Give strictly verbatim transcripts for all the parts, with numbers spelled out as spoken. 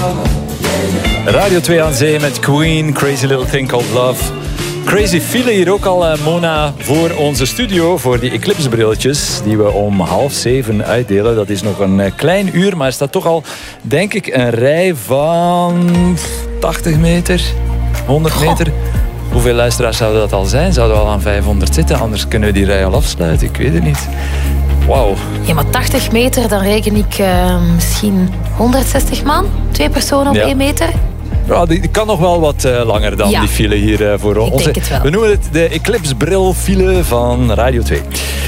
Radio twee aan zee met Queen, Crazy Little Thing Called Love. Crazy file hier ook al, uh, Mona, voor onze studio, voor die Eclipse brilletjes die we om half zeven uitdelen. Dat is nog een uh, klein uur, maar er staat toch al, denk ik, een rij van tachtig meter, honderd meter. Goh. Hoeveel luisteraars zouden dat al zijn? Zouden we al aan vijfhonderd zitten? Anders kunnen we die rij al afsluiten. Ik weet het niet. Wauw. Ja, maar tachtig meter, dan reken ik uh, misschien honderdzestig man. Twee personen op ja. één meter. Ja, die kan nog wel wat uh, langer dan ja. die file hier uh, voor ons. Ik denk het wel. We noemen het de Eclipse bril file van Radio twee.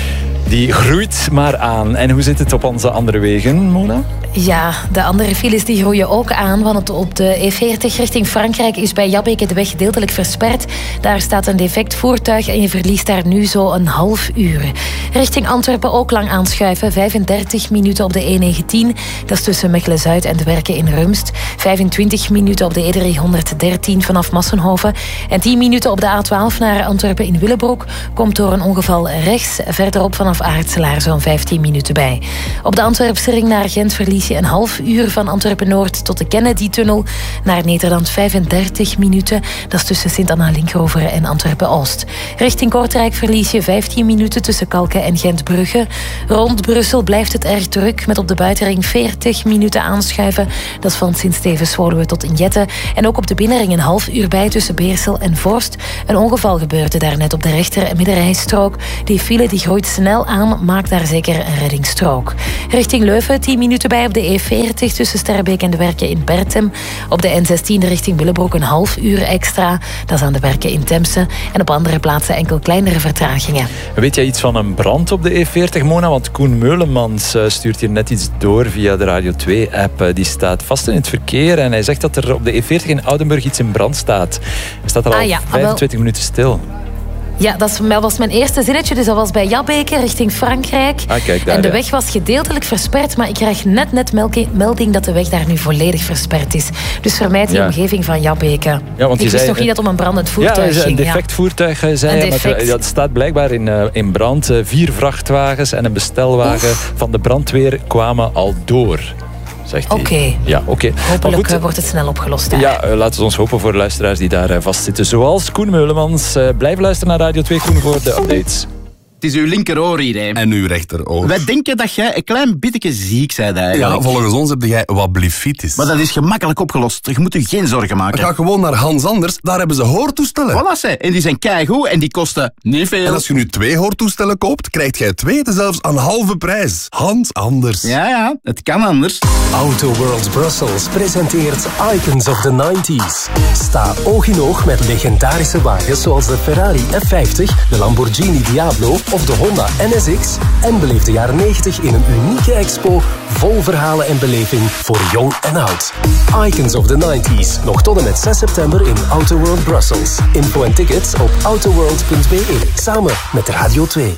Die groeit maar aan. En hoe zit het op onze andere wegen, Mona? Ja, de andere files die groeien ook aan. Want op de E veertig richting Frankrijk is bij Jabbeke de weg gedeeltelijk versperd. Daar staat een defect voertuig en je verliest daar nu zo een half uur. Richting Antwerpen ook lang aanschuiven. vijfendertig minuten op de E negentien. Dat is tussen Mechelen-Zuid en de Werken in Rumst. vijfentwintig minuten op de E driehonderddertien vanaf Massenhoven. En tien minuten op de A twaalf naar Antwerpen in Willebroek. Komt door een ongeval rechts. Verderop vanaf Aartselaar zo'n vijftien minuten bij. Op de Antwerpse ring naar Gent verlies je een half uur van Antwerpen-Noord tot de Kennedy-tunnel. Naar Nederland vijfendertig minuten. Dat is tussen Sint-Anna-Linkhoven en Antwerpen-Oost. Richting Kortrijk verlies je vijftien minuten tussen Kalken en Gent-Brugge. Rond Brussel blijft het erg druk met op de buitenring veertig minuten aanschuiven. Dat is van Sint-Stevens-Woluwe tot Injette. En ook op de binnenring een half uur bij tussen Beersel en Vorst. Een ongeval gebeurde daarnet op de rechter- en middenrijstrook. Die file die groeit snel aan, maakt daar zeker een reddingsstrook. Richting Leuven tien minuten bij op de E veertig tussen Sterrebeek en de Werken in Bertem. Op de N zestien richting Willebroek een half uur extra. Dat is aan de Werken in Temse. En op andere plaatsen enkel kleinere vertragingen. Weet jij iets van een brand op de E veertig, Mona? Want Koen Meulemans stuurt hier net iets door via de Radio twee-app. Die staat vast in het verkeer en hij zegt dat er op de E veertig in Oudenburg iets in brand staat. Er staat er al ah, ja, vijfentwintig minuten stil. Ja, dat was mijn eerste zinnetje. Dus dat was bij Jabbeke richting Frankrijk. Ah, kijk daar, en de ja. weg was gedeeltelijk versperd, maar ik krijg net net melding dat de weg daar nu volledig versperd is. Dus vermijd die ja. omgeving van Jabbeke. Ja, want ik wist zei, nog niet dat het om een brandend voertuig ja, ging. Een defect ja. voortuig, zei hij. Maar dat staat blijkbaar in, uh, in brand. Uh, vier vrachtwagens en een bestelwagen Oef. van de brandweer kwamen al door. Oké. Okay. Ja, okay. Hopelijk goed, wordt het snel opgelost daar. Ja, uh, laten we ons hopen voor de luisteraars die daar uh, vastzitten. Zoals Koen Meulemans. Uh, blijf luisteren naar Radio twee, Koen, voor de updates. Het is uw linkeroor hier, hè. En uw rechteroor. Wij denken dat jij een klein beetje ziek bent eigenlijk. Ja, volgens ons heb jij wat blifitis. Maar dat is gemakkelijk opgelost. Je moet je geen zorgen maken. Ga gewoon naar Hans Anders, daar hebben ze hoortoestellen. Voilà, ze. En die zijn keigoed en die kosten niet veel. En als je nu twee hoortoestellen koopt, krijgt jij twee zelfs aan halve prijs. Hans Anders. Ja, ja, het kan anders. Auto World Brussels presenteert Icons of the nineties. Sta oog in oog met legendarische wagens zoals de Ferrari F vijftig, de Lamborghini Diablo of de Honda N S X en beleef de jaren negentig in een unieke expo vol verhalen en beleving voor jong en oud. Icons of the nineties, nog tot en met zes september in Auto World Brussels. Info en tickets op autoworld punt b e, samen met Radio twee.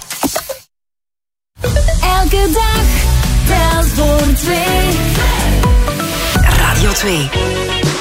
Elke dag telt voor twee. Radio twee.